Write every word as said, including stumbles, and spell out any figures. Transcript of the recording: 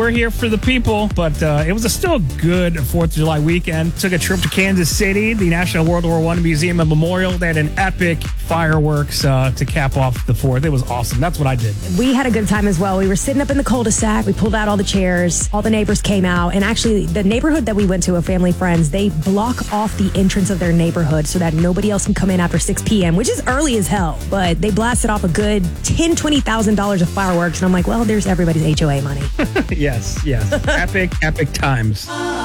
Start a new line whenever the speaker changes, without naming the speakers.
we're here for the people. But uh, it was a still good fourth of July weekend. Took a trip to Kansas City, the National World War One Museum and Memorial. They had an epic fireworks uh, to cap off the fourth. It was awesome. That's what I did.
We had a good time as well. We were sitting up in the cul-de-sac. We pulled out all the chairs. All the neighbors came out. And actually, the neighborhood that we went to, a family friends, they block off the entrance of their neighborhood so that nobody else can come in after six p.m., which is early as hell. But they blasted off a good ten thousand dollars, twenty thousand dollars of fireworks. And I'm like, well, there's everybody's H O A money.
Yes, yes. Epic, epic times.